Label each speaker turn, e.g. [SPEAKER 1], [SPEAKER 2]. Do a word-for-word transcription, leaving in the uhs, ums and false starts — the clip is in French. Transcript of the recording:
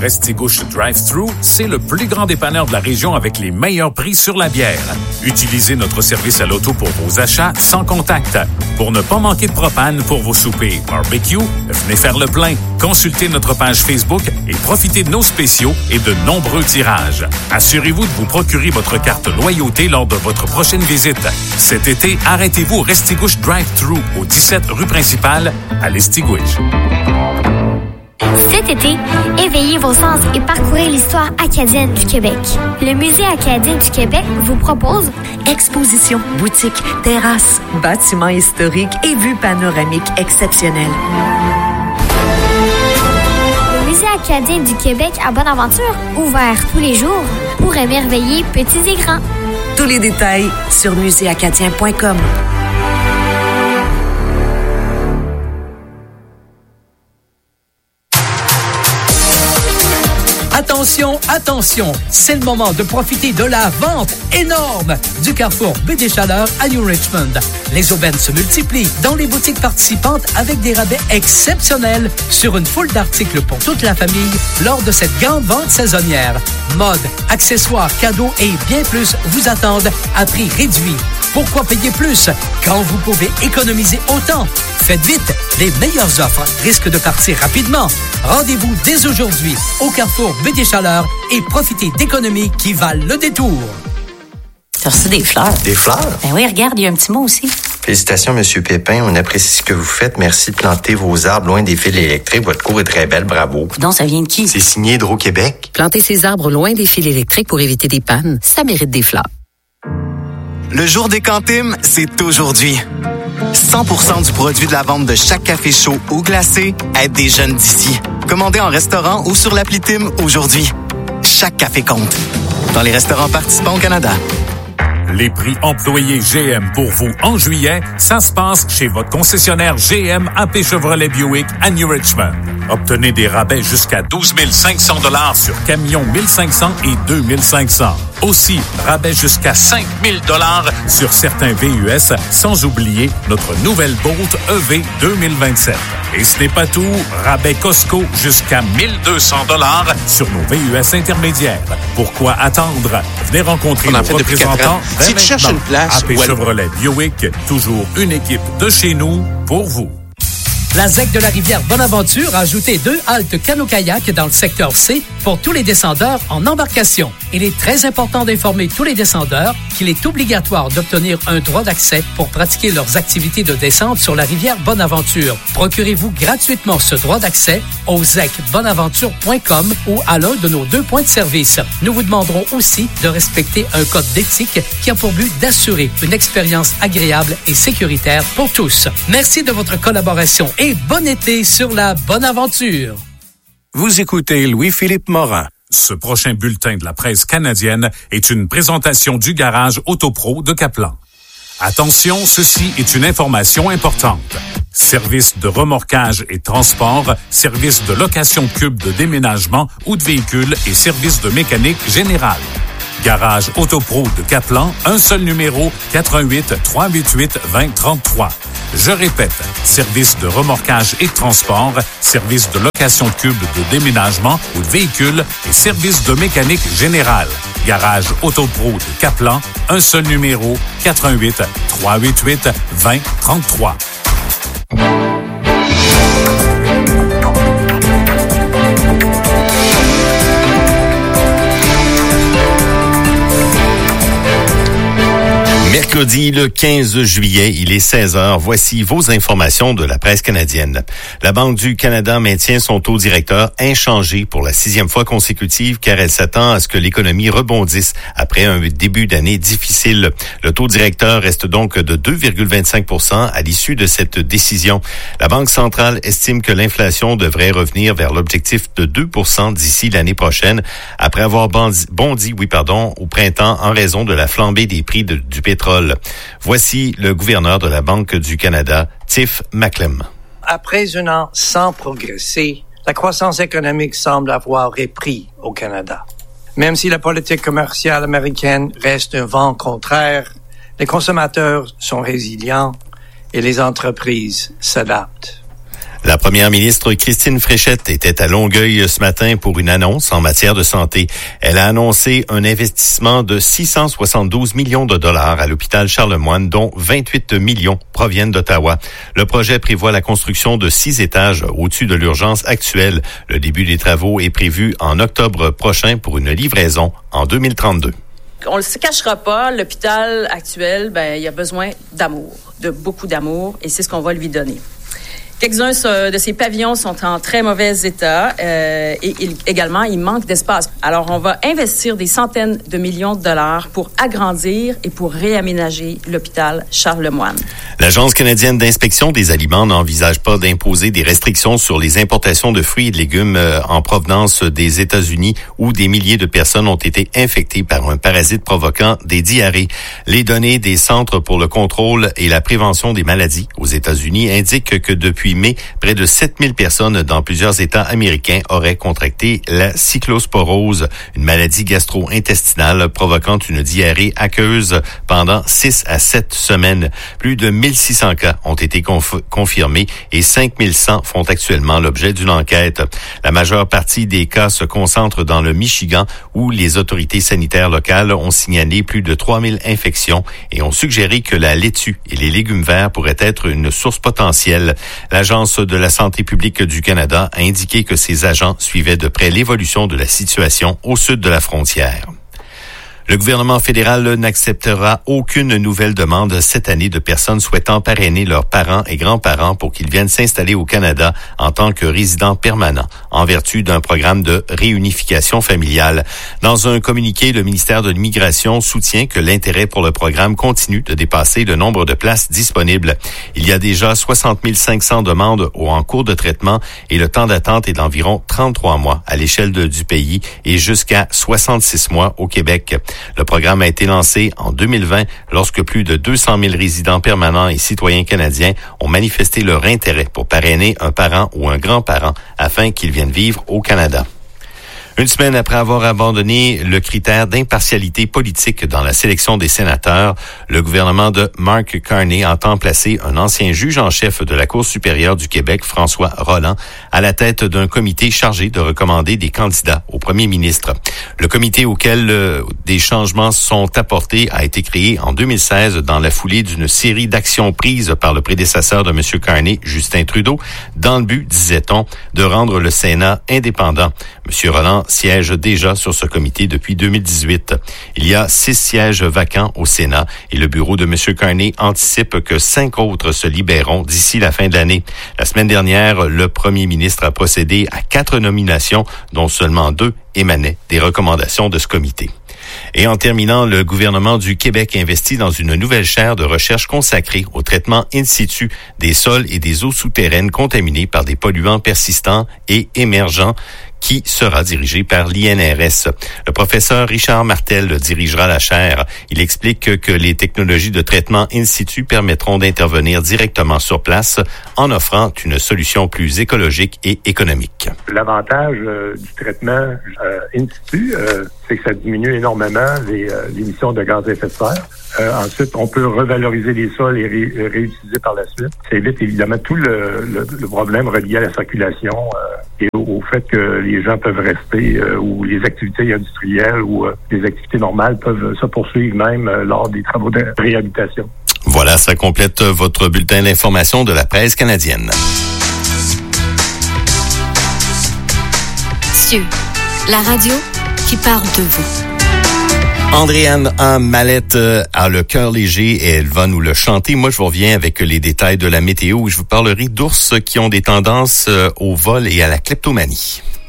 [SPEAKER 1] Restigouche Drive-Thru, c'est le plus grand dépanneur de la région avec les meilleurs prix sur la bière. Utilisez notre service à l'auto pour vos achats sans contact. Pour ne pas manquer de propane pour vos soupers barbecue, venez faire le plein. Consultez notre page Facebook et profitez de nos spéciaux et de nombreux tirages. Assurez-vous de vous procurer votre carte loyauté lors de votre prochaine visite. Cet été, arrêtez-vous au Restigouche Drive-Thru au dix-sept rue principale à Lestigouche.
[SPEAKER 2] Cet été, éveillez vos sens et parcourez l'histoire acadienne du Québec. Le Musée acadien du Québec vous propose
[SPEAKER 3] expositions, boutiques, terrasses, bâtiments historiques et vues panoramiques exceptionnelles.
[SPEAKER 2] Le Musée acadien du Québec à Bonaventure, ouvert tous les jours pour émerveiller petits et grands.
[SPEAKER 3] Tous les détails sur musée acadien point com.
[SPEAKER 4] Attention, attention, c'est le moment de profiter de la vente énorme du Carrefour Baie des Chaleurs à New Richmond. Les aubaines se multiplient dans les boutiques participantes avec des rabais exceptionnels sur une foule d'articles pour toute la famille lors de cette grande vente saisonnière. Mode, accessoires, cadeaux et bien plus vous attendent à prix réduit. Pourquoi payer plus quand vous pouvez économiser autant? Faites vite, les meilleures offres risquent de partir rapidement. Rendez-vous dès aujourd'hui au Carrefour Baie des Chaleurs et profitez d'économies qui valent le détour.
[SPEAKER 5] T'as reçu des fleurs?
[SPEAKER 6] Des fleurs?
[SPEAKER 5] Ben oui, regarde, il y a un petit mot aussi.
[SPEAKER 6] Félicitations, Monsieur Pépin. On apprécie ce que vous faites. Merci de planter vos arbres loin des fils électriques. Votre cour est très belle. Bravo.
[SPEAKER 5] Donc, ça vient de qui?
[SPEAKER 6] C'est signé Hydro-Québec.
[SPEAKER 7] Planter ses arbres loin des fils électriques pour éviter des pannes, ça mérite des fleurs.
[SPEAKER 8] Le jour des cantines, c'est aujourd'hui. cent pour cent du produit de la vente de chaque café chaud ou glacé aide des jeunes d'ici. Commandez en restaurant ou sur l'appli Tim aujourd'hui. Chaque café compte. Dans les restaurants participants au Canada.
[SPEAKER 1] Les prix employés G M pour vous en juillet, ça se passe chez votre concessionnaire G M A P Chevrolet Buick à New Richmond. Obtenez des rabais jusqu'à douze mille cinq cents dollars sur camions mille cinq cents et deux mille cinq cents. Aussi, rabais jusqu'à cinq mille dollars sur certains V U S, sans oublier notre nouvelle Bolt E V deux mille vingt-sept. Et ce n'est pas tout, rabais Costco jusqu'à mille deux cents dollars sur nos V U S intermédiaires. Pourquoi attendre? Venez rencontrer nos représentants.
[SPEAKER 9] Si tu cherches une place...
[SPEAKER 1] A P Chevrolet Buick, toujours une équipe de chez nous pour vous.
[SPEAKER 4] La Z E C de la rivière Bonaventure a ajouté deux haltes canot-kayak dans le secteur C pour tous les descendeurs en embarcation. Il est très important d'informer tous les descendeurs qu'il est obligatoire d'obtenir un droit d'accès pour pratiquer leurs activités de descente sur la rivière Bonaventure. Procurez-vous gratuitement ce droit d'accès au zec bonaventure point com ou à l'un de nos deux points de service. Nous vous demanderons aussi de respecter un code d'éthique qui a pour but d'assurer une expérience agréable et sécuritaire pour tous. Merci de votre collaboration et bon été sur la Bonaventure.
[SPEAKER 1] Vous écoutez Louis-Philippe Morin. Ce prochain bulletin de la presse canadienne est une présentation du garage Autopro de Caplan. Attention, ceci est une information importante. Service de remorquage et transport, service de location de cubes de déménagement ou de véhicules et service de mécanique générale. Garage Autopro de Caplan, un seul numéro, quatre un huit, trois huit huit, deux zéro trois trois. Je répète, service de remorquage et transport, service de location de cubes de déménagement ou de véhicules et service de mécanique générale. Garage Autopro de Caplan, un seul numéro, quatre un huit, trois huit huit, deux zéro trois trois.
[SPEAKER 10] Mercredi, le quinze juillet, il est seize heures. Voici vos informations de la presse canadienne. La Banque du Canada maintient son taux directeur inchangé pour la sixième fois consécutive car elle s'attend à ce que l'économie rebondisse après un début d'année difficile. Le taux directeur reste donc de deux virgule vingt-cinq pour cent à l'issue de cette décision. La Banque centrale estime que l'inflation devrait revenir vers l'objectif de deux pour cent d'ici l'année prochaine après avoir bondi, bondi oui, pardon, au printemps en raison de la flambée des prix de, du pétrole. Voici le gouverneur de la Banque du Canada, Tiff Macklem.
[SPEAKER 11] Après un an sans progresser, la croissance économique semble avoir repris au Canada. Même si la politique commerciale américaine reste un vent contraire, les consommateurs sont résilients et les entreprises s'adaptent.
[SPEAKER 10] La première ministre Christine Fréchette était à Longueuil ce matin pour une annonce en matière de santé. Elle a annoncé un investissement de six cent soixante-douze millions de dollars à l'hôpital Charlemagne, dont vingt-huit millions proviennent d'Ottawa. Le projet prévoit la construction de six étages au-dessus de l'urgence actuelle. Le début des travaux est prévu en octobre prochain pour une livraison en deux mille trente-deux.
[SPEAKER 9] On ne se cachera pas, l'hôpital actuel, ben, il a besoin d'amour, de beaucoup d'amour, et c'est ce qu'on va lui donner. Quelques-uns de ces pavillons sont en très mauvais état euh, et il, également, il manque d'espace. Alors, on va investir des centaines de millions de dollars pour agrandir et pour réaménager l'hôpital Charlemagne.
[SPEAKER 10] L'Agence canadienne d'inspection des aliments n'envisage pas d'imposer des restrictions sur les importations de fruits et de légumes euh, en provenance des États-Unis où des milliers de personnes ont été infectées par un parasite provoquant des diarrhées. Les données des Centres pour le contrôle et la prévention des maladies aux États-Unis indiquent que depuis mai, près de sept mille personnes dans plusieurs États américains auraient contracté la cyclosporose, une maladie gastro-intestinale provoquant une diarrhée aqueuse pendant six à sept semaines. Plus de mille six cents cas ont été conf- confirmés et cinq mille cent font actuellement l'objet d'une enquête. La majeure partie des cas se concentre dans le Michigan où les autorités sanitaires locales ont signalé plus de trois mille infections et ont suggéré que la laitue et les légumes verts pourraient être une source potentielle. La L'Agence de la santé publique du Canada a indiqué que ses agents suivaient de près l'évolution de la situation au sud de la frontière. Le gouvernement fédéral n'acceptera aucune nouvelle demande cette année de personnes souhaitant parrainer leurs parents et grands-parents pour qu'ils viennent s'installer au Canada en tant que résidents permanents, en vertu d'un programme de réunification familiale. Dans un communiqué, le ministère de l'Immigration soutient que l'intérêt pour le programme continue de dépasser le nombre de places disponibles. Il y a déjà soixante mille cinq cents demandes en cours de traitement et le temps d'attente est d'environ trente-trois mois à l'échelle de, du pays et jusqu'à soixante-six mois au Québec. Le programme a été lancé en deux mille vingt lorsque plus de deux cent mille résidents permanents et citoyens canadiens ont manifesté leur intérêt pour parrainer un parent ou un grand-parent afin qu'ils viennent vivre au Canada. Une semaine après avoir abandonné le critère d'impartialité politique dans la sélection des sénateurs, le gouvernement de Mark Carney entend placer un ancien juge en chef de la Cour supérieure du Québec, François Rolland, à la tête d'un comité chargé de recommander des candidats au premier ministre. Le comité auquel euh, des changements sont apportés a été créé en deux mille seize dans la foulée d'une série d'actions prises par le prédécesseur de M. Carney, Justin Trudeau, dans le but, disait-on, de rendre le Sénat indépendant. M. Rolland siège déjà sur ce comité depuis deux mille dix-huit. Il y a six sièges vacants au Sénat et le bureau de M. Carney anticipe que cinq autres se libéreront d'ici la fin de l'année. La semaine dernière, le premier ministre a procédé à quatre nominations, dont seulement deux émanaient des recommandations de ce comité. Et en terminant, le gouvernement du Québec investit dans une nouvelle chaire de recherche consacrée au traitement in situ des sols et des eaux souterraines contaminés par des polluants persistants et émergents qui sera dirigé par l'I N R S. Le professeur Richard Martel dirigera la chaire. Il explique que les technologies de traitement in situ permettront d'intervenir directement sur place en offrant une solution plus écologique et économique.
[SPEAKER 12] L'avantage euh, du traitement euh, in situ, euh, c'est que ça diminue énormément les, euh, l'émission de gaz à effet de serre. Euh, ensuite, on peut revaloriser les sols et ré, réutiliser par la suite. Ça évite évidemment tout le, le, le problème relié à la circulation euh, et au, au fait que les gens peuvent rester euh, ou les activités industrielles ou euh, les activités normales peuvent se poursuivre même euh, lors des travaux de réhabilitation.
[SPEAKER 10] Voilà, ça complète votre bulletin d'information de la presse canadienne.
[SPEAKER 2] Cieux, la radio qui parle de vous.
[SPEAKER 10] Andréanne en Mallette a le cœur léger et elle va nous le chanter. Moi, je vous reviens avec les détails de la météo où je vous parlerai d'ours qui ont des tendances au vol et à la kleptomanie.